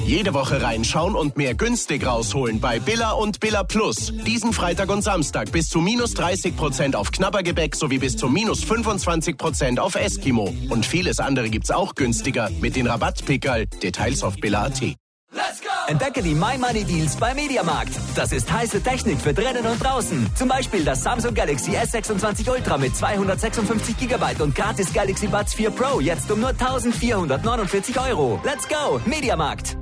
Jede Woche reinschauen und mehr günstig rausholen bei Billa und Billa Plus. Diesen Freitag und Samstag bis zu minus 30% auf Knabbergebäck sowie bis zu minus 25% auf Eskimo. Und vieles andere gibt's auch günstiger mit den Rabattpickerl. Details auf billa.at. Let's go! Entdecke die My Money Deals bei Mediamarkt. Das ist heiße Technik für drinnen und draußen. Zum Beispiel das Samsung Galaxy S26 Ultra mit 256 GB und gratis Galaxy Buds 4 Pro jetzt um nur 1.449 €. Let's go! Mediamarkt.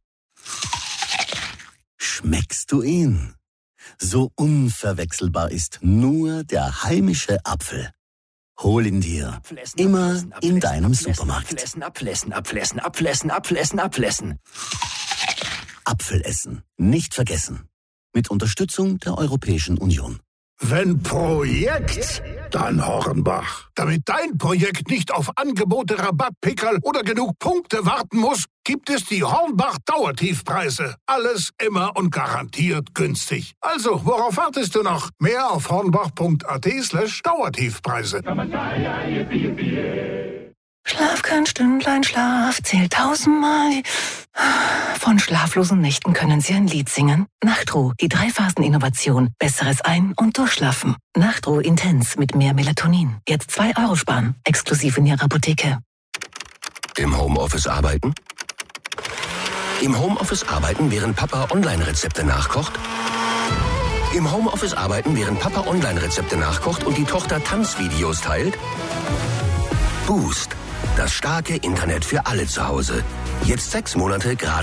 Schmeckst du ihn? So unverwechselbar ist nur der heimische Apfel. Hol ihn dir. Immer in deinem Supermarkt. Abflessen. Apfelessen. Nicht vergessen. Mit Unterstützung der Europäischen Union. Wenn Projekt, dann Hornbach. Damit dein Projekt nicht auf Angebote, Rabattpickerl oder genug Punkte warten muss, gibt es die Hornbach-Dauertiefpreise. Alles immer und garantiert günstig. Also, worauf wartest du noch? Mehr auf hornbach.at/Dauertiefpreise. Schlaf kein Stündlein Schlaf, zählt 1000-mal. Von schlaflosen Nächten können Sie ein Lied singen. Nachtruh, die 3-Phasen-Innovation. Besseres Ein- und Durchschlafen. Nachtruh Intens mit mehr Melatonin. Jetzt 2 € sparen. Exklusiv in Ihrer Apotheke. Im Homeoffice arbeiten? Im Homeoffice arbeiten, während Papa Online-Rezepte nachkocht? Im Homeoffice arbeiten, während Papa Online-Rezepte nachkocht und die Tochter Tanzvideos teilt? Boost. Das starke Internet für alle zu Hause. Jetzt 6 Monate gratis.